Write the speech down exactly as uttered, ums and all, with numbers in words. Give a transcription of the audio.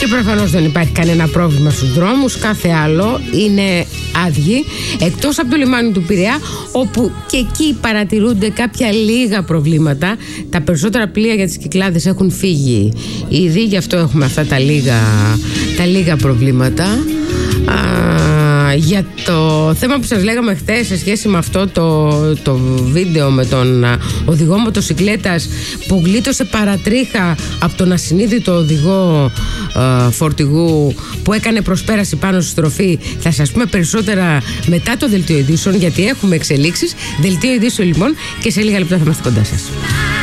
προφανώς δεν υπάρχει κανένα πρόβλημα στους δρόμους, κάθε άλλο είναι άδειοι, εκτός από το λιμάνι του Πειραιά, όπου και εκεί παρατηρούνται κάποια λίγα προβλήματα. Τα περισσότερα πλοία για τις Κυκλάδες έχουν φύγει ήδη, γι' αυτό έχουμε αυτά τα λίγα, τα λίγα προβλήματα. Α, για το θέμα που σας λέγαμε χθες σε σχέση με αυτό το, το βίντεο με τον οδηγό μοτοσικλέτας που γλίτωσε παρατρίχα από τον ασυνείδητο οδηγό α, φορτηγού που έκανε προσπέραση πάνω στη στροφή, θα σας πούμε περισσότερα μετά το δελτίο ειδήσεων, γιατί έχουμε εξελίξεις. Δελτίο ειδήσεων λοιπόν, και σε λίγα λεπτά θα είμαστε κοντά σας.